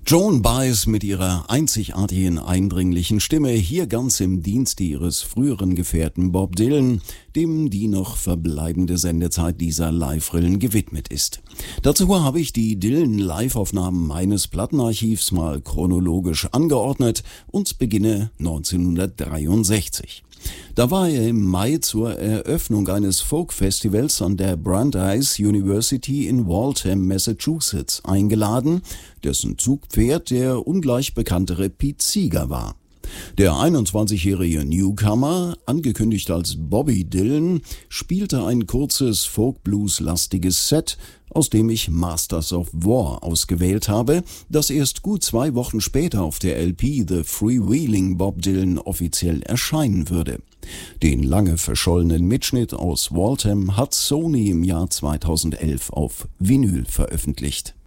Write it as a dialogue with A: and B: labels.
A: Joan Baez mit ihrer einzigartigen, eindringlichen Stimme hier ganz im Dienste ihres früheren Gefährten Bob Dylan, dem die noch verbleibende Sendezeit dieser Live-Rillen gewidmet ist. Dazu habe ich die Dylan-Live-Aufnahmen meines Plattenarchivs mal chronologisch angeordnet und beginne 1963. Da war er im Mai zur Eröffnung eines Folk-Festivals an der Brandeis University in Waltham, Massachusetts, eingeladen, dessen Zugpferd der ungleich bekanntere Pete Seeger war. Der 21-jährige Newcomer, angekündigt als Bobby Dylan, spielte ein kurzes Folk-Blues-lastiges Set, aus dem ich Masters of War ausgewählt habe, das erst gut 2 Wochen später auf der LP The Freewheeling Bob Dylan offiziell erscheinen würde. Den lange verschollenen Mitschnitt aus Waltham hat Sony im Jahr 2011 auf Vinyl veröffentlicht.